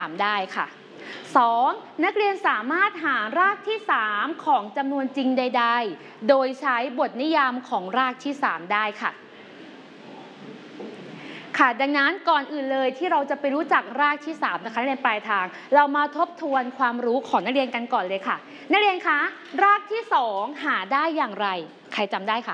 3ได้ค่ะ 2. นักเรียนสามารถหารากที่3ของจำนวนจริงใดๆโดยใช้บทนิยามของรากที่3ได้ค่ะดังนั้นก่อนอื่นเลยที่เราจะไปรู้จักรากที่3นะคะนักเรียนปลายทางเรามาทบทวนความรู้ของนักเรียนกันก่อนเลยค่ะนักเรียนคะรากที่2หาได้อย่างไรใครจำได้คะ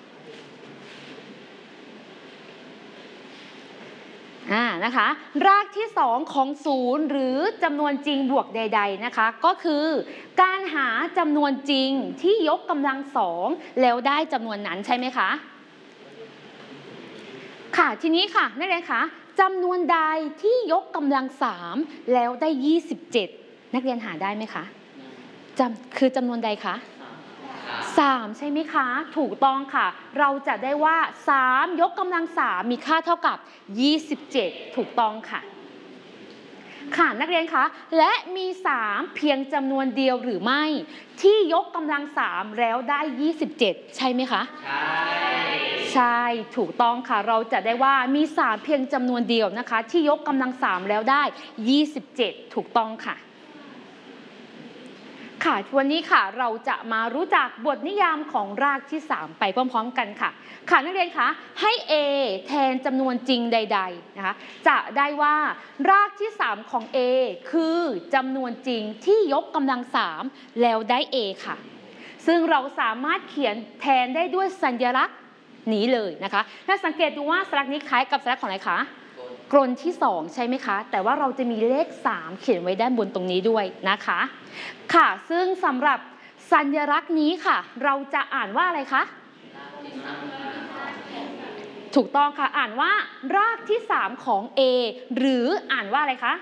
นะคะรากที่2ของ0หรือจำนวนจริงบวกใดๆนะคะก็คือการหาจำนวนจริงที่ยกกำลัง2แล้วได้จำนวนนั้นใช่ไหมคะค่ะทีนี้ค่ะนักเรียนคะจำนวนใดที่ยกกำลัง3แล้วได้27นักเรียนหาได้ไหมคะคือจำนวนใดคะ3ใช่ไหมคะถูกต้องค่ะเราจะได้ว่า3ยกกำลัง3มีค่าเท่ากับ27ถูกต้องค่ะนักเรียนคะและมี3เพียงจำนวนเดียวหรือไม่ที่ยกกำลัง3แล้วได้27ใช่ไหมคะใช่ถูกต้องค่ะเราจะได้ว่ามี3เพียงจำนวนเดียวนะคะที่ยกกำลัง3แล้วได้27ถูกต้องค่ะวันนี้ค่ะเราจะมารู้จักบทนิยามของรากที่3ไปพร้อมๆกันค่ะนักเรียนคะให้ A แทนจำนวนจริงใดๆนะคะจะได้ว่ารากที่3ของ A คือจำนวนจริงที่ยกกำลัง3แล้วได้ A ค่ะซึ่งเราสามารถเขียนแทนได้ด้วยสัญลักษณ์นี้เลยนะคะถ้าสังเกตดูว่าสัญลักษณ์นี้คล้ายกับสัญลักษณ์ของอะไรคะกลที่2ใช่ไหมคะแต่ว่าเราจะมีเลข3เขียนไว้ด้านบนตรงนี้ด้วยนะคะซึ่งสำหรับสัญลักษณ์นี้ค่ะเราจะอ่านว่าอะไรคะถูกต้องค่ะอ่านว่ารากที่3ของ A หรืออ่านว่าอะไรคะ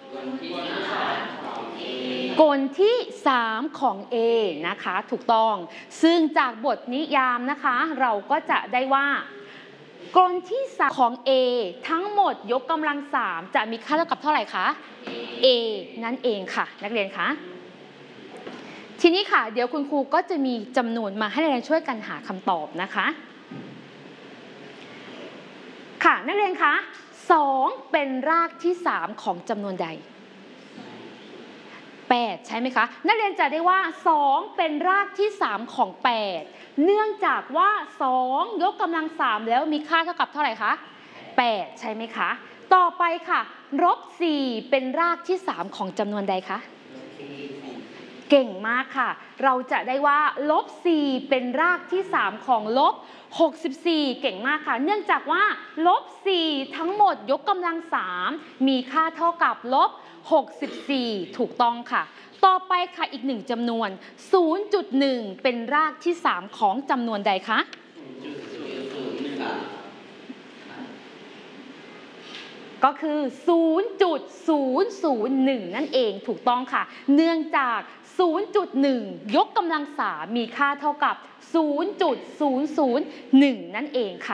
กลที่3ของ A นะคะถูกต้องซึ่งจากบทนิยามนะคะเราก็จะได้ว่ากลที่3ของ A ทั้งหมดยกกำลัง3จะมีค่าเท่ากับเท่าไหร่คะ A นั่นเองค่ะนักเรียนคะทีนี้ค่ะเดี๋ยวคุณครูก็จะมีจำนวนมาให้นักเรียนช่วยกันหาคำตอบนะคะนักเรียนคะ2เป็นรากที่3ของจำนวนใด8ใช่ไหมคะนักเรียนจะได้ว่า2เป็นรากที่3ของ8เนื่องจากว่า2ยกกำลัง3แล้วมีค่าเท่ากับเท่าไหร่คะ8ใช่ไหมคะต่อไปค่ะลบ4เป็นรากที่3ของจำนวนใดคะเก่งมากค่ะเราจะได้ว่าลบ4เป็นรากที่3ของลบ64เก่งมากค่ะเนื่องจากว่าลบ4ทั้งหมดยกกำลัง3มีค่าเท่ากับลบ64ถูกต้องค่ะต่อไปค่ะอีก1จำนวน 0.1 เป็นรากที่3ของจำนวนใดคะก็คือ 0.001 นั่นเองถูกต้องค่ะเนื่องจาก 0.1 ยกกำลัง3มีค่าเท่ากับ 0.001 นั่นเองค่ะ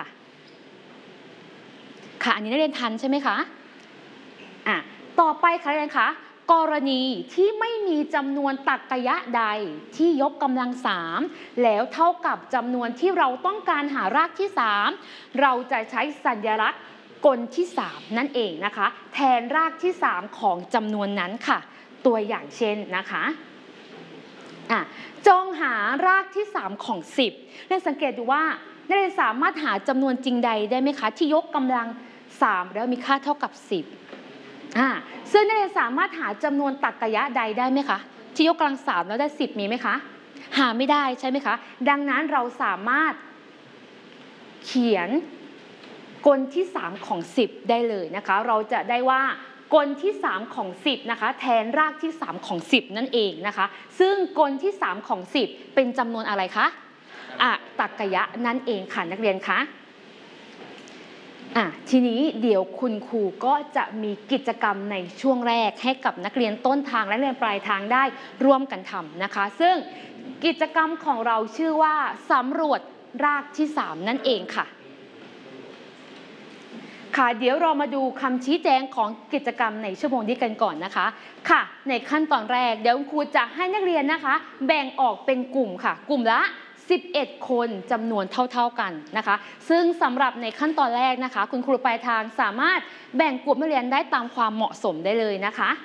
อันนี้นักเรียนทันใช่ไหมคะต่อไปค่ะนักเรียนคะกรณีที่ไม่มีจำนวนตรรกะใดที่ยกกำลัง3แล้วเท่ากับจำนวนที่เราต้องการหารากที่3เราจะใช้สัญลักษณ์กลที่3นั่นเองนะคะแทนรากที่3ของจำนวนนั้นค่ะตัวอย่างเช่นนะคะจงหารากที่3ของ10นักสังเกตดูว่านักเรียนสามารถหาจำนวนจริงใดได้ไหมคะที่ยกกำลัง3แล้วมีค่าเท่ากับ10ซึ่งนักเรียนสามารถหาจำนวนตรรกะใดได้ไหมคะที่ยกกำลัง3แล้วได้10มีไหมคะหาไม่ได้ใช่ไหมคะดังนั้นเราสามารถเขียนกลที่3ของ10ได้เลยนะคะเราจะได้ว่ากลที่3ของ10นะคะแทนรากที่3ของ10นั่นเองนะคะซึ่งกลที่3ของ10เป็นจำนวนอะไรคะตรรกะนั่นเองค่ะนักเรียนคะทีนี้เดี๋ยวคุณครูก็จะมีกิจกรรมในช่วงแรกให้กับนักเรียนต้นทางและนักเรียนปลายทางได้ร่วมกันทำนะคะซึ่งกิจกรรมของเราชื่อว่าสำรวจรากที่3นั่นเองค่ะเดี๋ยวเรามาดูคำชี้แจงของกิจกรรมในชั่วโมงนี้กันก่อนนะคะในขั้นตอนแรกเดี๋ยวครูจะให้นักเรียนนะคะแบ่งออกเป็นกลุ่มค่ะกลุ่มละ11คนจำนวนเท่าๆกันนะคะซึ่งสำหรับในขั้นตอนแรกนะคะคุณครูปลายทางสามารถแบ่งกลุ่มนักเรียนได้ตามความเหมาะสมได้เลยนะคะ